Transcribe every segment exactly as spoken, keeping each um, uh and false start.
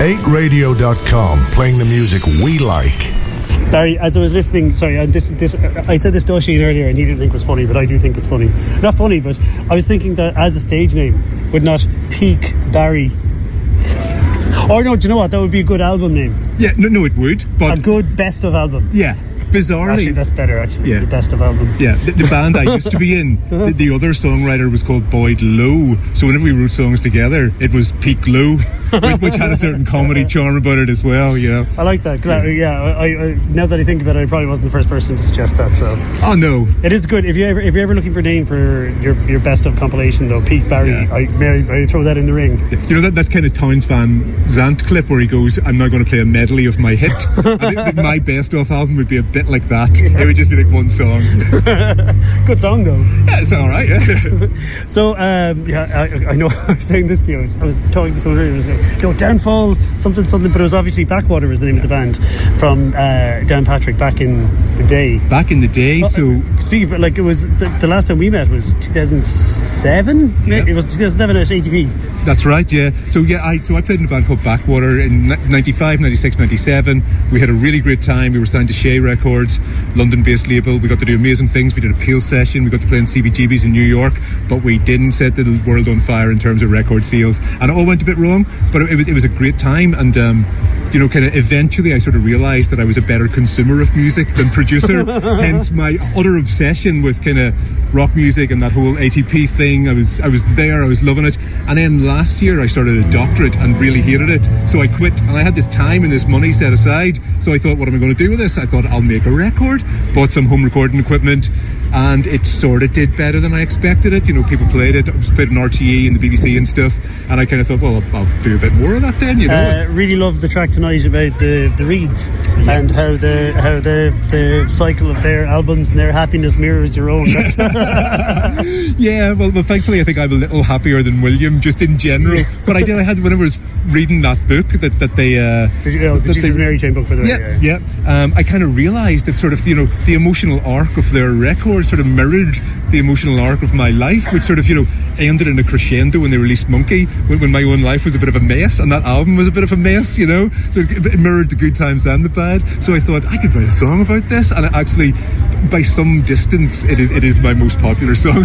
eight radio dot com, playing the music we like. Barry, as I was listening, sorry, and this, this, I said this to Oisin earlier and he didn't think it was funny, but I do think it's funny. Not funny, but I was thinking that as a stage name, would not Peak Barry... Or no, do you know what? That would be a good album name. Yeah, no, no, it would. But a good best of album. Yeah. Bizarrely, actually, that's better. Actually, yeah. The best of album. Yeah, the, the band I used to be in, the, the other songwriter was called Boyd Lowe. So whenever we wrote songs together, it was Peak Lowe, which, which had a certain comedy charm about it as well. You know, I like that. Yeah, yeah I, I, now that I think about it, I probably wasn't the first person to suggest that. So, oh no, it is good. If you ever, if you're ever looking for a name for your your best of compilation, though, Peak Barry, yeah. I may I throw that in the ring. Yeah. You know that, that kind of Townes Van Zandt clip where he goes, "I'm now going to play a medley of my hit." I think my best of album would be a bit like that. It would just be like one song. Good song though. Yeah, it's alright, yeah. So, um, yeah, I, I know I was saying this to you. I was, I was talking to someone earlier. I was like, you know, Downfall, something, something, but it was obviously Backwater was the name of the band from uh, Dan Patrick back in the day. Back in the day, uh, so. Speaking of, like, it was the, the last time we met was two thousand seven? Yeah. It was two thousand seven at A T P. That's right, yeah. So, yeah, I so I played in a band called Backwater in ninety-five, ninety-six, ninety-seven. We had a really great time. We were signed to Shea Records, London-based label. We got to do amazing things. We did a Peel session. We got to play in C B G B's in New York, but we didn't set the world on fire in terms of record sales, and it all went a bit wrong. But it, it was it was a great time, and um, you know, kind of eventually, I sort of realised that I was a better consumer of music than producer. Hence my utter obsession with kind of rock music and that whole A T P thing. I was I was there. I was loving it, and then last year I started a doctorate and really hated it, so I quit. And I had this time and this money set aside, so I thought, what am I going to do with this? I thought, I'll make a record. Bought some home recording equipment, and it sort of did better than I expected it. You know, people played it. I was played on R T E and the B B C and stuff, and I kind of thought, well, I'll, I'll do a bit more of that then. You know, uh, really loved the track tonight about the the Reeds yeah. and how the how the the cycle of their albums and their happiness mirrors your own. yeah, well, well, thankfully, I think I'm a little happier than William, just in general. But I did. I had when I was reading that book that that they uh, the, oh, the that Jesus they, Mary Chain book, by the way. Yeah, yeah. yeah. Um, I kind of realised that sort of, you know, the emotional arc of their record sort of mirrored the emotional arc of my life, which sort of, you know, ended in a crescendo when they released Monkey, when, when my own life was a bit of a mess, and that album was a bit of a mess, you know. So it mirrored the good times and the bad. So I thought I could write a song about this, and it actually, by some distance, it is it is my most popular song.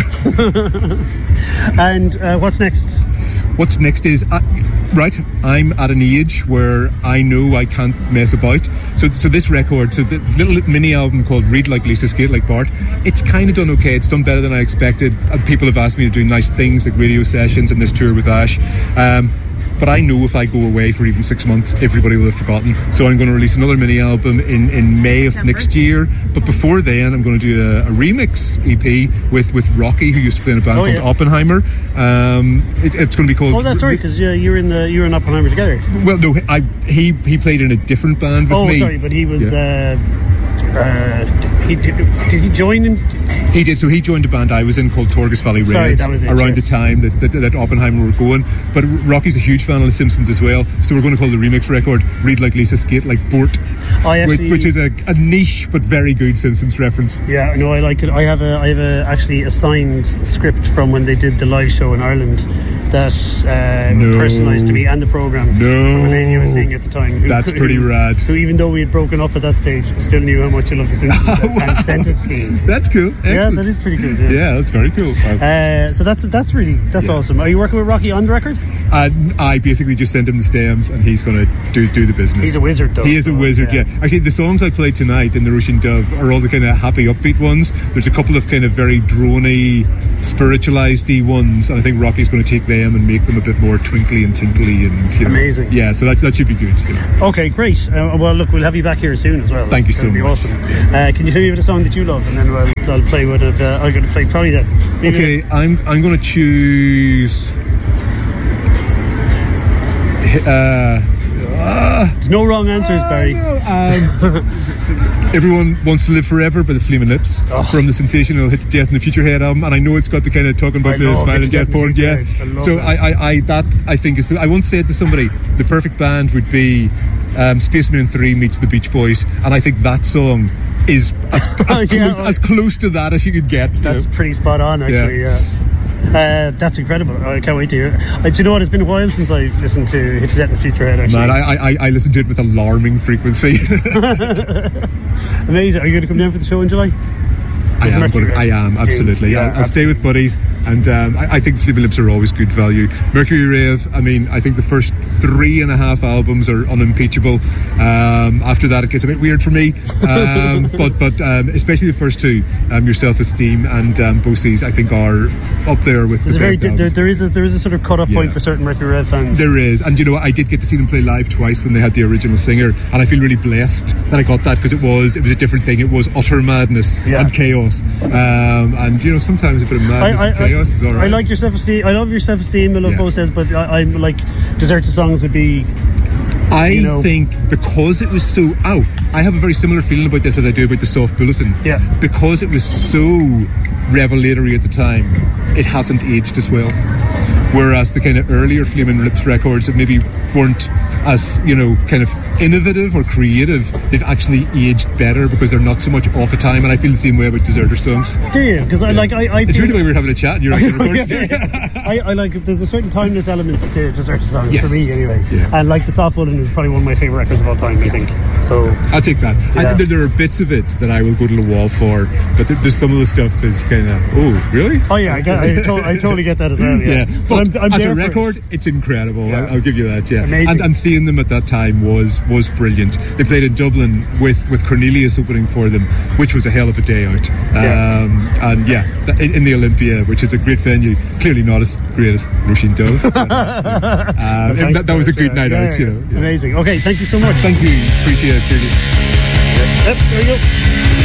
And uh, what's next? What's next is, uh, right, I'm at an age where I know I can't mess about. So so this record, so the little mini album called Read Like Lisa, Skate Like Bart, it's kind of done okay. It's done better than I expected. And people have asked me to do nice things like radio sessions and this tour with Ash. Um, But I know if I go away for even six months, everybody will have forgotten. So I'm going to release another mini album in, in May of September. Next year. But before then, I'm going to do a, a remix E P with, with Rocky, who used to play in a band oh, called yeah. Oppenheimer. Um, it, it's going to be called. Oh, that's right, because uh, you were in the you were in Oppenheimer together. Well, no, I he he played in a different band with oh, me. Oh, sorry, but he was. Yeah. Uh, uh, he did, did he join in? He did. So he joined a band I was in called Torgus Valley Raids. Sorry, that was it, around yes. the time that, that that Oppenheimer were going. But Rocky's a huge fan of The Simpsons as well, so we're going to call the remix record Read Like Lisa, Skate Like Bort, actually, which, which is a, a niche but very good Simpsons reference. Yeah, no, I like it. I have a I have a actually a signed script from when they did the live show in Ireland that uh, no. personalised to me and the programme. No, from a lady I was seeing at the time. Who, that's who, pretty rad. Who, even though we had broken up at that stage, still knew how much I loved The Simpsons and, and sent it to me. That's cool. Excellent. Yeah, that is pretty good. Yeah, yeah that's very cool. Uh, so that's that's really that's yeah. awesome. Are you working with Rocky on the record? Uh, I basically just sent him the stems, and he's going to do do the business. He's a wizard, though. He is so, a wizard. Yeah. yeah. Actually, the songs I played tonight in the Russian Dove are all the kind of happy, upbeat ones. There's a couple of kind of very drony, spiritualized-y ones, and I think Rocky's going to take them and make them a bit more twinkly and tinkly and you know, amazing. Yeah, so that that should be good. You know. Okay, great. Uh, well, look, we'll have you back here soon as well. Thank you so That'll much. That'll be awesome. Uh, can you tell me about a song that you love, and then I'll, I'll play one of. Uh, I'm going to play probably that. Okay, I'm I'm going to choose. Uh, uh, There's no wrong answers, uh, Barry. No, um, Everyone Wants to Live Forever by the Flaming Lips oh. from the sensational Hit to Death in the Future Head album, and I know it's got the kind of talking about I the Smile and Death porn, yeah. I so I, I, I, that I think is. The, I once said to somebody, the perfect band would be um, Spaceman three meets the Beach Boys, and I think that song is as, as, yeah, close, well, as close to that as you could get. That's you know? pretty spot on, actually. Yeah. yeah. Uh, that's incredible. I can't wait to hear it. Uh, do you know what? It's been a while since I've listened to Hit Set and Future Head, actually. Man, I, I, I listen to it with alarming frequency. Amazing. Are you going to come down for the show in July? I am, but I am, absolutely. Yeah, I'll, I'll absolutely. stay with buddies, and um, I, I think Flippin' Lips are always good value. Mercury Rave, I mean, I think the first three and a half albums are unimpeachable. Um, after that, it gets a bit weird for me. Um, but but um, especially the first two, um, Your Self-Esteem and um, Bosie's, I think are up there with There's the a very, best there, albums. there, is a, there is a sort of cut-off point Yeah. for certain Mercury Red fans. There is, and you know what, I did get to see them play live twice when they had the original singer, and I feel really blessed that I got that, because it was it was a different thing. It was utter madness Yeah. and chaos, um, and you know, sometimes a bit of madness I, I, and chaos I, is alright. I like Your Self-Esteem. I love Your Self-Esteem. I love Yeah. both says, but I, I'm like Deserted Songs would be. I you know. think because it was so out, I have a very similar feeling about this as I do about the Soft Bulletin. Yeah. Because it was so revelatory at the time, it hasn't aged as well. Whereas the kind of earlier Flaming Lips records that maybe weren't as, you know, kind of innovative or creative, they've actually aged better because they're not so much off a time. And I feel the same way about Deserter Songs. Do you? Because I like I. I It's feel, really the way we were having a chat and you're actually recording. I, I like there's a certain timeless element to Deserted Songs Yes. for me anyway. Yeah. And like the Soft Bulletin is probably one of my favourite records of all time, I think. So I'll take that. Yeah. I, there, there are bits of it that I will go to the wall for, but there, there's some of the stuff is kind of, oh, really? oh yeah, I, get, I, to, I totally get that as well. Yeah, Yeah, but, but I'm, I'm as there a for it. record, it's incredible. Yeah. I'll, I'll give you that. Yeah, Amazing. And, and seeing them at that time was was brilliant. They played in Dublin with with Cornelius opening for them, which was a hell of a day out. Yeah. Um, and yeah, th- in, in the Olympia, which is a great venue, clearly not as great as Roisin Dove. But, uh, um, Thanks that, that was a for good it, night yeah, out, yeah, you know. Yeah. Amazing. Okay, thank you so much. Thank you. Appreciate it. Cheers. Yep, there we go.